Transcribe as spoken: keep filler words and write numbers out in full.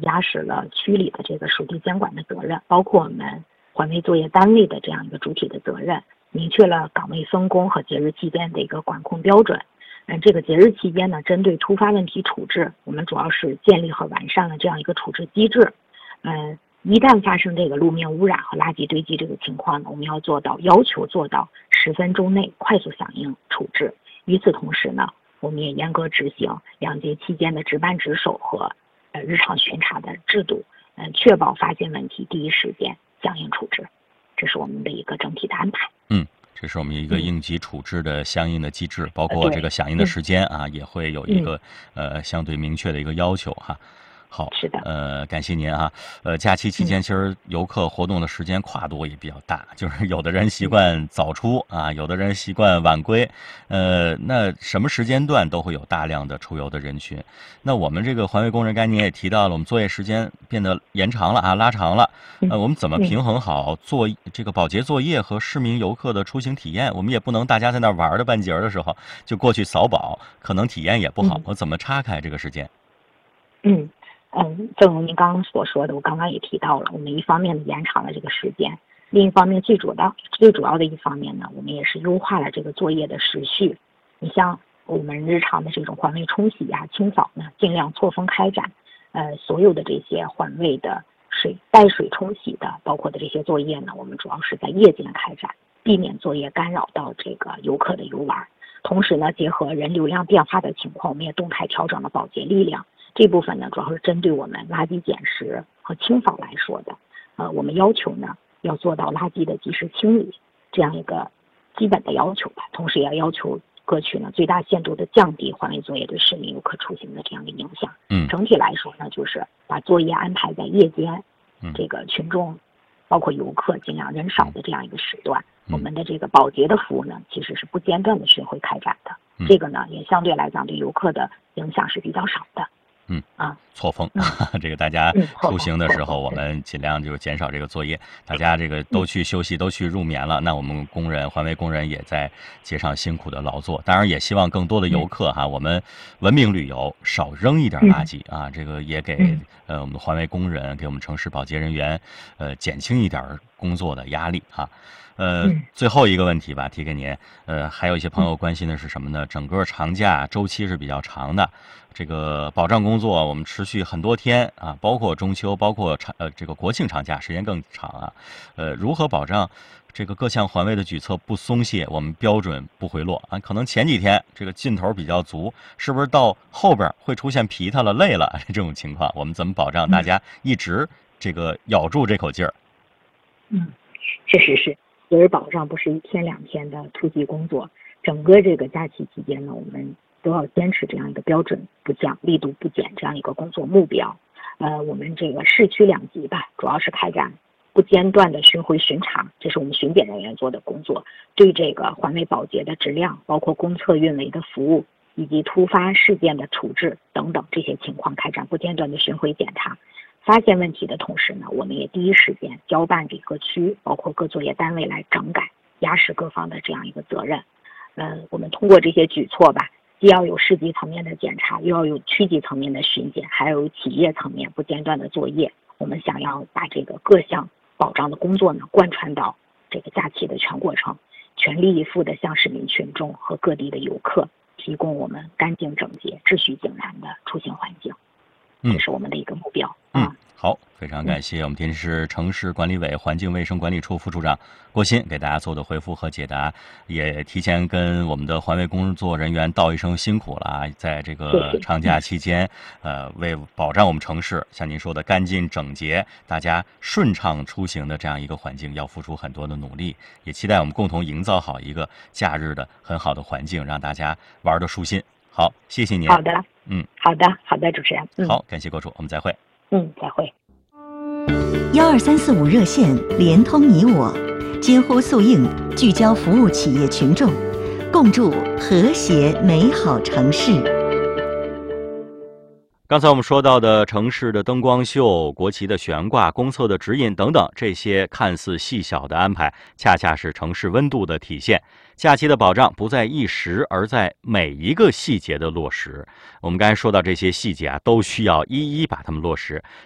压实了区里的这个属地监管的责任，包括我们环卫作业单位的这样一个主体的责任，明确了岗位分工和节日期间的一个管控标准。嗯，这个节日期间呢，针对突发问题处置，我们主要是建立和完善了这样一个处置机制。嗯，一旦发生这个路面污染和垃圾堆积这个情况呢，我们要做到要求做到十分钟内快速响应处置。与此同时呢，我们也严格执行两节期间的值班值守和呃日常巡查的制度，嗯、呃，确保发现问题第一时间响应处置。这是我们的一个整体的安排。 嗯。这是我们一个应急处置的相应的机制，嗯、包括这个响应的时间啊，嗯、也会有一个、嗯、呃相对明确的一个要求哈。好， 是的， 呃，感谢您啊。呃，假期期间其实游客活动的时间跨度也比较大，嗯、就是有的人习惯早出啊，有的人习惯晚归，呃，那什么时间段都会有大量的出游的人群。那我们这个环卫工人，刚才您也提到了，我们作业时间变得延长了啊，拉长了。呃，我们怎么平衡好做这个保洁作业和市民游客的出行体验？我们也不能大家在那玩的半截的时候就过去扫保，可能体验也不好。我怎么岔开这个时间？ 嗯。嗯，正如您刚刚所说的，我刚刚也提到了，我们一方面延长了这个时间，另一方面最主要最主要的一方面呢，我们也是优化了这个作业的时序。你像我们日常的这种环卫冲洗呀、清扫呢，尽量错峰开展。呃，所有的这些环卫的水带水冲洗的，包括的这些作业呢，我们主要是在夜间开展，避免作业干扰到这个游客的游玩。同时呢，结合人流量变化的情况，我们也动态调整了保洁力量。这部分呢，主要是针对我们垃圾捡拾和清扫来说的。呃，我们要求呢，要做到垃圾的及时清理这样一个基本的要求吧。同时也要要求各区呢，最大限度的降低环卫作业对市民游客出行的这样的影响。 嗯， 整体来说呢，就是把作业安排在夜间，这个群众包括游客尽量人少的这样一个时段。嗯、我们的这个保洁的服务呢，其实是不间断的巡回开展的。嗯、这个呢，也相对来讲对游客的影响是比较少的。 嗯啊， 错峰， 嗯、 这个大家出行的时候，我们尽量就减少这个作业。大家这个都去休息，都去入眠了，那我们工人、环卫工人也在街上辛苦的劳作。当然，也希望更多的游客哈，我们文明旅游，少扔一点垃圾啊。这个也给呃我们的环卫工人，给我们城市保洁人员，呃减轻一点工作的压力哈。呃，最后一个问题吧，提给您。呃，还有一些朋友关心的是什么呢？整个长假周期是比较长的，这个保障工作我们持续很多天啊，包括中秋，包括长呃这个国庆长假时间更长啊。呃，如何保障这个各项环卫的举措不松懈，我们标准不回落啊？可能前几天这个劲头比较足，是不是到后边会出现疲沓了、累了这种情况？我们怎么保障大家一直这个咬住这口劲儿？ 嗯，确实是。节日保障不是一天两天的突击工作，整个这个假期期间呢，我们都要坚持这样一个标准不降、力度不减这样一个工作目标。呃，我们这个市区两级吧，主要是开展不间断的巡回巡查，这是我们巡检人员做的工作，对这个环卫保洁的质量，包括公厕运维的服务，以及突发事件的处置等等这些情况开展不间断的巡回检查。发现问题的同时呢，我们也第一时间交办给各区，包括各作业单位来整改，压实各方的这样一个责任。呃，我们通过这些举措吧，既要有市级层面的检查，又要有区级层面的巡检，还要有企业层面不间断的作业。我们想要把这个各项保障的工作呢，贯穿到这个假期的全过程，全力以赴的向市民群众和各地的游客提供我们干净整洁、秩序井然的出行环境。这是我们的一个目标。 嗯，嗯好，非常感谢我们天津市城市管理委环境卫生管理处副处长郭鑫给大家做的回复和解答，也提前跟我们的环卫工作人员道一声辛苦了啊！在这个长假期间，呃，为保障我们城市像您说的干净整洁、大家顺畅出行的这样一个环境，要付出很多的努力。也期待我们共同营造好一个假日的很好的环境，让大家玩得舒心。好，谢谢您。 好的， 嗯， 好的，好的，主持人。嗯、 好，感谢郭处，我们再会。 嗯，再会。 幺二三四五热线连通你我，京呼速应，聚焦服务企业群众，共筑和谐美好城市。 刚才我们说到的城市的灯光秀、国旗的悬挂、公厕的指引等等，这些看似细小的安排，恰恰是城市温度的体现。假期的保障不在一时，而在每一个细节的落实。我们刚才说到这些细节啊，都需要一一把它们落实。